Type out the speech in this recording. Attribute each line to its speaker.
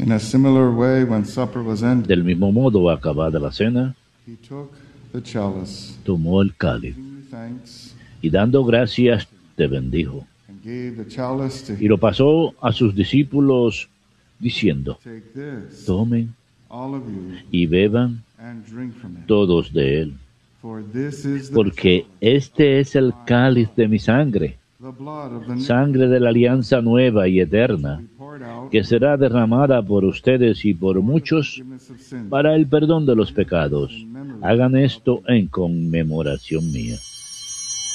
Speaker 1: In a similar way, when supper was ended,
Speaker 2: Del mismo modo, acabada la cena,
Speaker 1: he took the chalice,
Speaker 2: tomó el cáliz
Speaker 1: giving thanks,
Speaker 2: y dando gracias, te bendijo.
Speaker 1: and gave the chalice to
Speaker 2: Y
Speaker 1: him.
Speaker 2: lo pasó a sus discípulos, diciendo,
Speaker 1: Take this,
Speaker 2: tomen
Speaker 1: all of you,
Speaker 2: y beban
Speaker 1: and drink from it.
Speaker 2: todos de él,
Speaker 1: For this is
Speaker 2: porque este es el cáliz de mi sangre,
Speaker 1: the blood of the new
Speaker 2: sangre de la alianza nueva y eterna,
Speaker 1: poured out
Speaker 2: que será derramada por ustedes y por muchos
Speaker 1: forgiveness of sins.
Speaker 2: para el perdón de los pecados. Hagan esto en conmemoración mía.